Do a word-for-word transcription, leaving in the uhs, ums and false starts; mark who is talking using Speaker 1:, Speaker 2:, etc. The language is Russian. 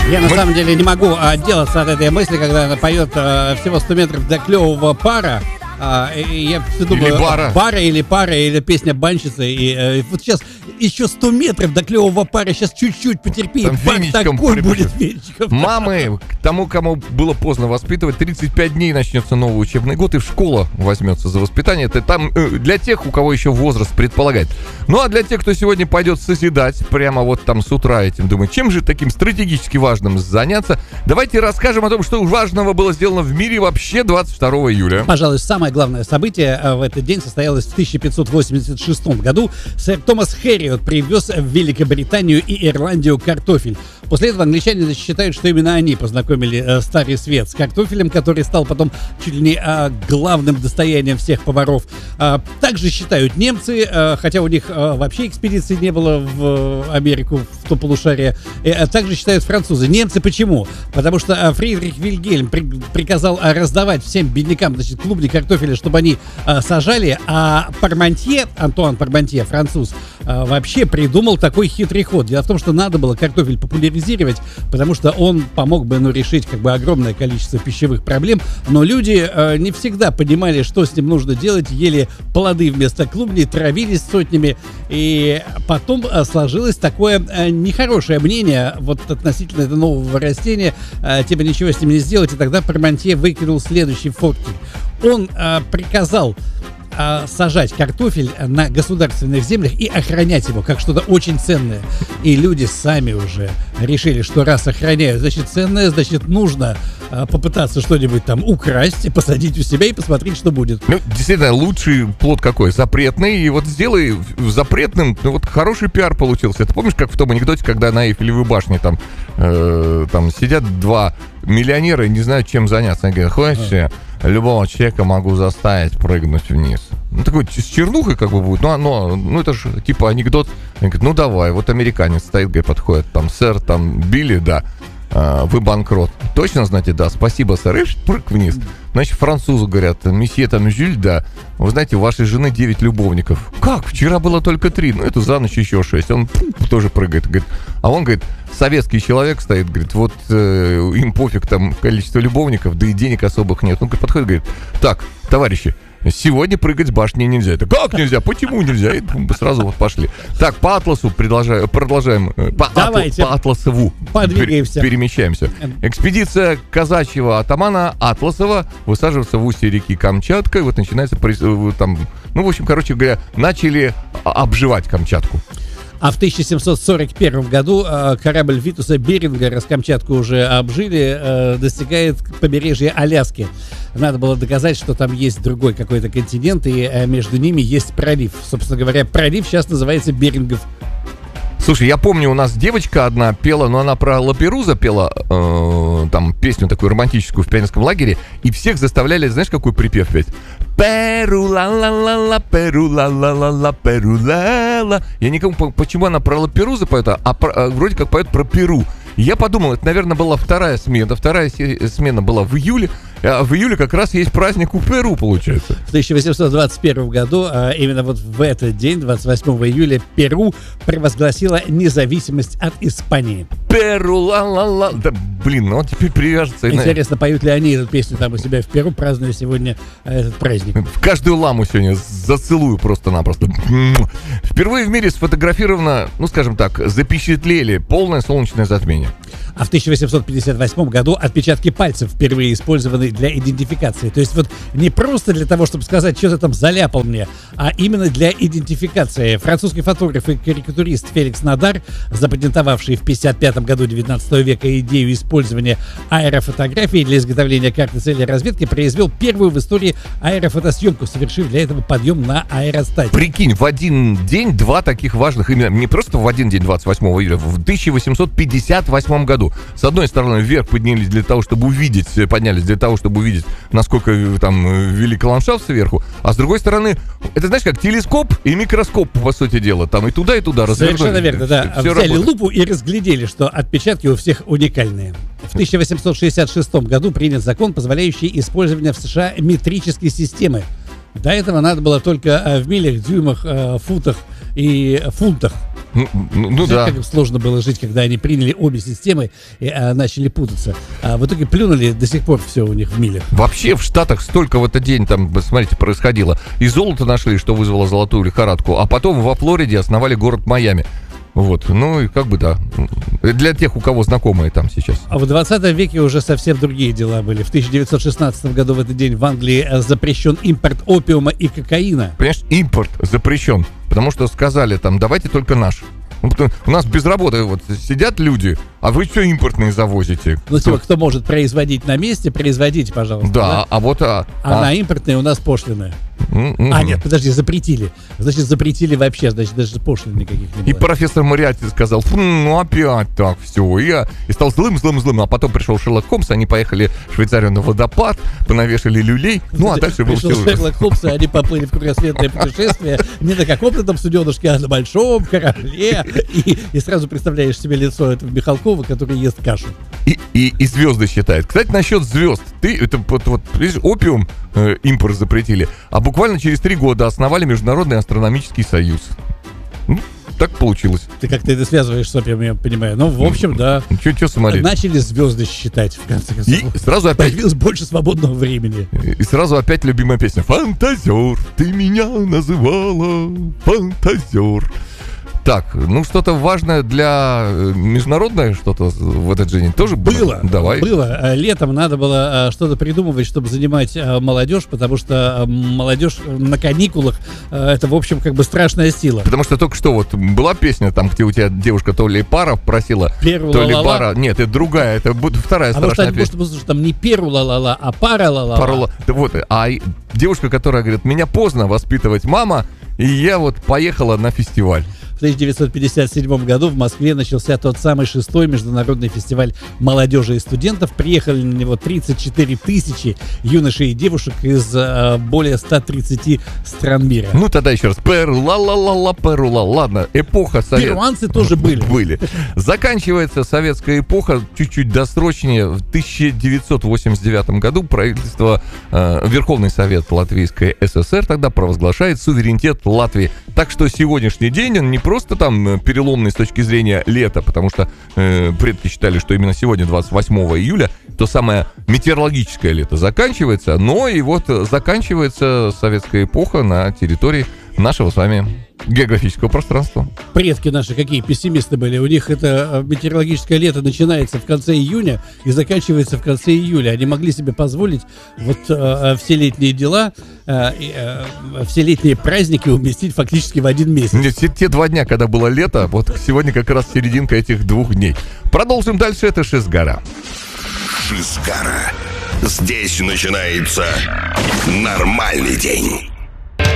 Speaker 1: Я на самом деле не могу отделаться от этой мысли, когда она поет а, всего сто метров до клевого пара. А, и я все думаю,
Speaker 2: или бара.
Speaker 1: бара или пара, или песня банщицы. И, и вот сейчас еще сто метров до клевого пара, сейчас чуть-чуть потерпи,
Speaker 2: там
Speaker 1: бар такой будет венчиком.
Speaker 2: Мамы, тому, кому было поздно воспитывать, тридцать пять дней начнется новый учебный год, и школа возьмется за воспитание. Это там для тех, у кого еще возраст предполагает. Ну, а для тех, кто сегодня пойдет созидать, прямо вот там с утра этим, думает, чем же таким стратегически важным заняться, давайте расскажем о том, что важного было сделано в мире вообще двадцать второго июля.
Speaker 1: Пожалуй, самое главное событие в этот день состоялось в тысяча пятьсот восемьдесят шестом году. Сэр Томас Хэриот привез в Великобританию и Ирландию картофель. После этого англичане считают, что именно они познакомили э, Старый Свет с картофелем, который стал потом чуть ли не э, главным достоянием всех поваров. Э, также считают немцы, э, хотя у них э, вообще экспедиции не было в э, Америку, в то полушарие. Э, также считают французы. Немцы почему? Потому что э, Фридрих Вильгельм при, приказал э, раздавать всем беднякам, значит, клубни картофеля, чтобы они э, сажали, а Пармантье, Антуан Пармантье, француз, э, вообще придумал такой хитрый ход. Дело в том, что надо было картофель популяризировать, потому что он помог бы, ну, решить как бы огромное количество пищевых проблем, но люди э, не всегда понимали, что с ним нужно делать, ели плоды вместо клубней, травились сотнями, и потом э, сложилось такое э, нехорошее мнение вот относительно этого нового растения, э, типа ничего с ним не сделать, и тогда Пармантье выкинул следующий фокус. Он э, приказал сажать картофель на государственных землях и охранять его как что-то очень ценное. И люди сами уже решили, что раз охраняют, значит ценное, значит нужно а, попытаться что-нибудь там украсть и посадить у себя и посмотреть, что будет.
Speaker 2: Ну, действительно, лучший плод какой? Запретный. И вот сделай запретным, ну вот хороший пиар получился. Ты помнишь, как в том анекдоте, когда на Эйфелевой башне там, э, там сидят два миллионера и не знают, чем заняться. Они говорят, хочешь, а. любого человека могу заставить прыгнуть вниз. Ну, такой с чернухой как бы будет. Ну, оно, ну это же типа анекдот. Они говорят, ну давай. Вот американец стоит, говорит, подходит. Там, сэр, там, Билли, да. А, вы банкрот. Точно знаете, да. Спасибо, сэр. И прыг вниз. Значит, французы говорят, месье там Жюль, да. Вы знаете, у вашей жены девять любовников. Как? Вчера было только три. Ну, это за ночь еще шесть. Он пу, тоже прыгает. Говорит, а он, говорит, советский человек стоит, говорит, вот э, им пофиг там количество любовников, да и денег особых нет. Ну, подходит, говорит, так, товарищи, сегодня прыгать с башни нельзя. Это как нельзя? Почему нельзя? И сразу вот пошли. Так, по атласу продолжаем. продолжаем по,
Speaker 1: Давайте.
Speaker 2: Атл, по Атласову
Speaker 1: подвигаемся.
Speaker 2: Перемещаемся. Экспедиция казачьего атамана Атласова высаживается в устье реки Камчатка. И вот начинается там, ну, в общем, короче говоря, начали обживать Камчатку.
Speaker 1: А в тысяча семьсот сорок первом году э, корабль Витуса Беринга, раз Камчатку уже обжили, э, достигает побережья Аляски. Надо было доказать, что там есть другой какой-то континент, и э, между ними есть пролив. Собственно говоря, пролив сейчас называется Берингов.
Speaker 2: Слушай, я помню, у нас девочка одна пела, но она про Лаперуза пела, э, там, песню такую романтическую в пионерском лагере, и всех заставляли, знаешь, какой припев петь? Перу ла ла ла ла перу ла ла ла ла перу ла ла. Я никому, почему она про Лаперуза поет, а, про, а вроде как поет про Перу. Я подумал, это, наверное, была вторая смена. Вторая смена была в июле. А в июле как раз есть праздник у Перу, получается.
Speaker 1: В тысяча восемьсот двадцать первом году, а именно вот в этот день, двадцать восьмого июля, Перу провозгласила независимость от Испании.
Speaker 2: Перу, ла-ла-ла. Да, блин, ну он теперь привяжется.
Speaker 1: Интересно, поют ли они эту песню там у себя в Перу, празднуя сегодня этот праздник?
Speaker 2: В каждую ламу сегодня зацелую просто-напросто. Впервые в мире сфотографировано, ну, скажем так, запечатлели полное солнечное затмение.
Speaker 1: А в тысяча восемьсот пятьдесят восьмом году отпечатки пальцев впервые использованы для идентификации. То есть вот не просто для того, чтобы сказать, что ты там заляпал мне, а именно для идентификации. Французский фотограф и карикатурист Феликс Надар, запатентовавший в пятьдесят пятом году девятнадцатого века идею использования аэрофотографии для изготовления карты цели разведки, произвел первую в истории аэрофотосъемку, совершив для этого подъем на аэростате.
Speaker 2: Прикинь, в один день два таких важных именно, не просто в один день двадцать восьмого июля, в тысяча восемьсот пятьдесят восьмом году. С одной стороны, вверх поднялись для того, чтобы увидеть, поднялись для того, чтобы увидеть, насколько там велик ландшафт сверху, а с другой стороны, это знаешь, как телескоп и микроскоп, по сути дела, там и туда, и туда развернули.
Speaker 1: Совершенно верно, да.
Speaker 2: Все
Speaker 1: Взяли
Speaker 2: работает.
Speaker 1: лупу и разглядели, что отпечатки у всех уникальные. В тысяча восемьсот шестьдесят шестом году принят закон, позволяющий использование в США метрической системы. До этого надо было только в милях, дюймах, футах и фунтах.
Speaker 2: Ну, ну, ну да.
Speaker 1: Как им сложно было жить, когда они приняли обе системы и а, начали путаться. А в итоге плюнули, до сих пор все у них в милях.
Speaker 2: Вообще в Штатах столько в этот день, там, смотрите, происходило. И золото нашли, что вызвало золотую лихорадку. А потом во Флориде основали город Майами. Вот, ну и как бы да. Для тех, у кого знакомые там сейчас.
Speaker 1: А в двадцатом веке уже совсем другие дела были. В тысяча девятьсот шестнадцатом году в этот день в Англии запрещен импорт опиума и кокаина.
Speaker 2: Понимаешь, импорт запрещен, потому что сказали там, давайте только наш. Ну, у нас без работы вот сидят люди, а вы все импортные завозите.
Speaker 1: Ну, типа, кто может производить на месте, производите, пожалуйста.
Speaker 2: Да,
Speaker 1: да?
Speaker 2: а вот... А,
Speaker 1: а,
Speaker 2: а
Speaker 1: на импортные у нас пошлины.
Speaker 2: Mm-hmm.
Speaker 1: А, нет, подожди, запретили. Значит, запретили вообще, значит, даже пошлин никаких не было.
Speaker 2: И профессор Мориарти сказал, ну опять так все. И, я, и стал злым-злым-злым. А потом пришел Шерлок Холмс, они поехали в Швейцарию на водопад, понавешали люлей. Ну, а дальше был все
Speaker 1: Пришел Шерлок Холмс, и они поплыли в кругосветное путешествие не на каком-то там суденышке, а на большом корабле. И, и сразу представляешь себе лицо этого Михалкова, который ест кашу.
Speaker 2: И, и, и звезды считает. Кстати, насчет звезд. Ты, это вот, вот видишь, опиум э, импорт запретили, а буквально через три года основали Международный астрономический союз. Ну, так получилось.
Speaker 1: Ты как-то это связываешь с опиумом, я понимаю. Ну, в общем, да.
Speaker 2: Че смотреть?
Speaker 1: Начали звезды считать, в конце концов.
Speaker 2: И сразу опять...
Speaker 1: Появилось больше свободного времени.
Speaker 2: И сразу опять любимая песня. Фантазер, ты меня называла фантазер. Так, ну что-то важное для международное что-то в этот день тоже
Speaker 1: было.
Speaker 2: Давай.
Speaker 1: Было. Летом надо было что-то придумывать, чтобы занимать молодежь, потому что молодежь на каникулах — это, в общем, как бы страшная сила.
Speaker 2: Потому что только что вот была песня, там, где у тебя девушка то ли пара просила,
Speaker 1: Перу
Speaker 2: то ли
Speaker 1: ла-ла-ла.
Speaker 2: пара. Нет, это другая, это будет вторая
Speaker 1: а
Speaker 2: страшная
Speaker 1: может,
Speaker 2: песня.
Speaker 1: может, там не перу ла-ла-ла, а пара ла-ла-ла.
Speaker 2: Парола. Да вот, а девушка, которая говорит, меня поздно воспитывать мама, и я вот поехала на фестиваль.
Speaker 1: В тысяча девятьсот пятьдесят седьмом году в Москве начался тот самый шестой международный фестиваль молодежи и студентов. Приехали на него тридцать четыре тысячи юношей и девушек из э, более ста тридцати стран мира.
Speaker 2: Ну тогда еще раз. Перу-ла-ла-ла-ла, перу-ла. Ладно, эпоха советская.
Speaker 1: Перуанцы тоже были.
Speaker 2: Были. Заканчивается советская эпоха чуть-чуть досрочнее. В тысяча девятьсот восемьдесят девятом году правительство, э, Верховный Совет Латвийской ССР тогда провозглашает суверенитет Латвии. Так что сегодняшний день он не просто там переломный с точки зрения лета, потому что э, предки считали, что именно сегодня, двадцать восьмого июля, то самое метеорологическое лето заканчивается, но и вот заканчивается советская эпоха на территории нашего с вами географического пространства.
Speaker 1: Предки наши какие пессимисты были. У них это метеорологическое лето начинается в конце июня и заканчивается в конце июля. Они могли себе позволить вот э, все летние дела, э, э, все летние праздники уместить фактически в один месяц.
Speaker 2: Нет, те, те два дня, когда было лето, вот сегодня как раз серединка этих двух дней. Продолжим дальше. Это Шизгара.
Speaker 3: Шизгара. Здесь начинается нормальный день.